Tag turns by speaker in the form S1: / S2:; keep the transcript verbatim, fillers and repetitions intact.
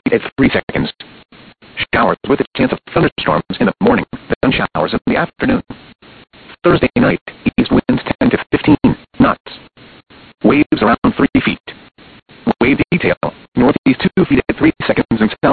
S1: at three seconds. Showers with a chance of thunderstorms in the morning, then showers in the afternoon. Thursday night, east winds ten to fifteen knots. Waves around three feet. Wave detail, northeast two feet at three seconds and